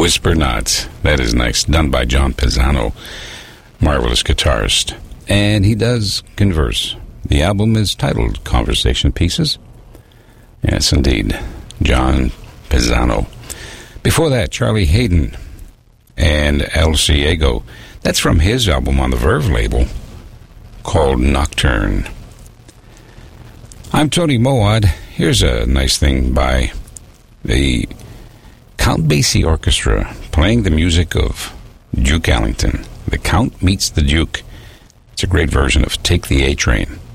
Whisper Not. That is nice. Done by John Pisano, marvelous guitarist. And he does converse. The album is titled Conversation Pieces. Yes, indeed. John Pisano. Before that, Charlie Hayden and El Ciego. That's from his album on the Verve label called Nocturne. I'm Tony Moad. Here's a nice thing by the Count Basie Orchestra playing the music of Duke Ellington. The Count meets the Duke. It's a great version of Take the A Train.